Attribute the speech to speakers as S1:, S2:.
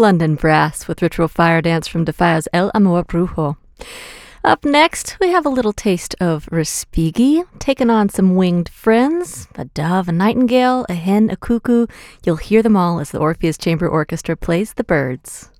S1: London Brass with Ritual Fire Dance from Defia's El Amor Brujo. Up next, we have a little taste of Respighi, taking on some winged friends, a dove, a nightingale, a hen, a cuckoo. You'll hear them all as the Orpheus Chamber Orchestra plays the birds.